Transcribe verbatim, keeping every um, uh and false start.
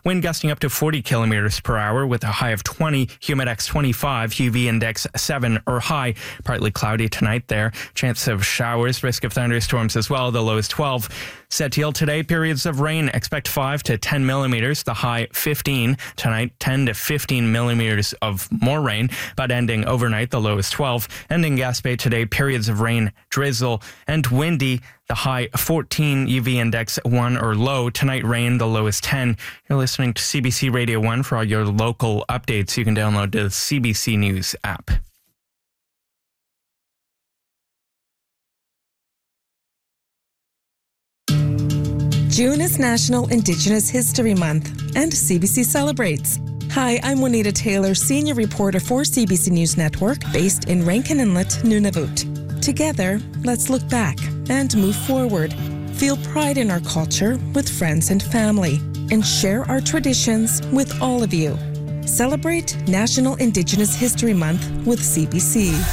Wind gusting up to forty kilometers per hour with a high of twenty, humidex twenty-five, U V index seven or high. Partly cloudy tonight there. Chance of showers, risk of thunderstorms as well. The low is twelve. Sept-Îles today, periods of rain. Expect five to ten millimeters. The high fifteen. Tonight, ten to fifteen millimeters of more rain. But ending overnight, the low is twelve. And in Gaspé today, periods of rain, drizzle, and windy. The high fourteen, U V index one or low. Tonight, rain. The low is ten. You're listening to C B C Radio one. For all your local updates, you can download the C B C News app. June is National Indigenous History Month, and C B C celebrates. Hi, I'm Juanita Taylor, senior reporter for C B C News Network, based in Rankin Inlet, Nunavut. Together, let's look back and move forward. Feel pride in our culture with friends and family, and share our traditions with all of you. Celebrate National Indigenous History Month with C B C.